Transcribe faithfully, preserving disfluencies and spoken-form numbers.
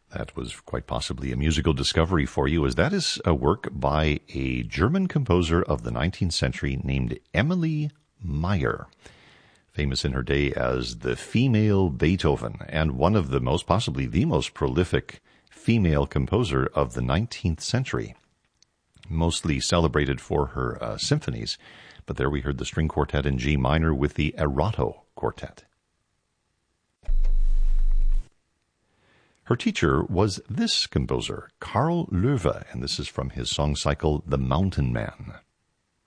That was quite possibly a musical discovery for you, as that is a work by a German composer of the nineteenth century named Emilie Meyer, famous in her day as the female Beethoven, and one of the most, possibly the most prolific female composer of the nineteenth century, mostly celebrated for her uh, symphonies. But there we heard the string quartet in G minor with the Erato Quartet. Her teacher was this composer, Karl Löwe, and this is from his song cycle, The Mountain Man.